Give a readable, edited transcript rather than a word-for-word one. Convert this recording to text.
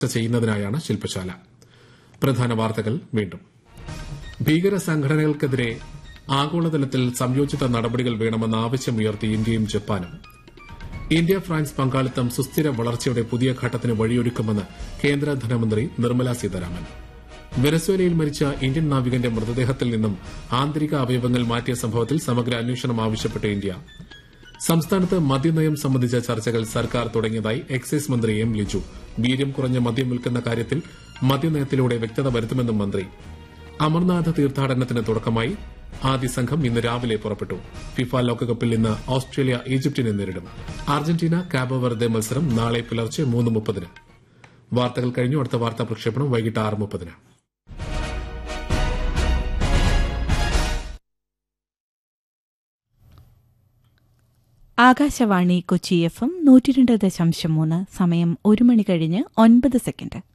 ചെയ്യുന്നതിനായാണ് ശില്പശാല. പ്രധാന വാർത്തകൾ വീണ്ടും. ഭീകര സംഘടനകൾക്കെതിരെ ആഗോളതലത്തിൽ സംയോജിത നടപടികൾ വേണമെന്ന ആവശ്യമുയർത്തി ഇന്ത്യയും ജപ്പാനും. ഇന്ത്യ ഫ്രാൻസ് പങ്കാളിത്തം സുസ്ഥിര വളർച്ചയുടെ പുതിയ ഘട്ടത്തിന് വഴിയൊരുക്കുമെന്ന് കേന്ദ്ര ധനമന്ത്രി നിർമ്മല സീതാരാമൻ. വെനസ്വേലയിൽ മരിച്ച ഇന്ത്യൻ നാവികന്റെ മൃതദേഹത്തിൽ നിന്നും ആന്തരിക അവയവങ്ങൾ മാറ്റിയ സംഭവത്തിൽ സമഗ്ര അന്വേഷണം ആവശ്യപ്പെട്ട് ഇന്ത്യ. സംസ്ഥാനത്ത് മദ്യനയം സംബന്ധിച്ച ചർച്ചകൾ സർക്കാർ തുടങ്ങിയതായി എക്സൈസ് മന്ത്രി എം ലിജു. വീര്യം കുറഞ്ഞ മദ്യം വിൽക്കുന്ന കാര്യത്തിൽ മദ്യനയത്തിലൂടെ വ്യക്തത വരുത്തുമെന്നും മന്ത്രി. അമർനാഥ് തീർത്ഥാടനത്തിന് തുടക്കമായി. ആദ്യ സംഘം ഇന്ന് രാവിലെ പുറപ്പെട്ടു. ഫിഫ ലോകകപ്പിൽ ഇന്ന് ഓസ്ട്രേലിയ ഈജിപ്തിനെ നേരിടും. അർജന്റീന കാബോ വെർദെ മത്സരം നാളെ പുലർച്ചെ 3:30. വാർത്തകൾ കഴിഞ്ഞു. അടുത്ത വാർത്താ പ്രക്ഷേപണം വൈകിട്ട് 6:30. ആകാശവാണി കൊച്ചി FM 102.3. സമയം 1 മണി കഴിഞ്ഞ് 9 സെക്കൻഡ്.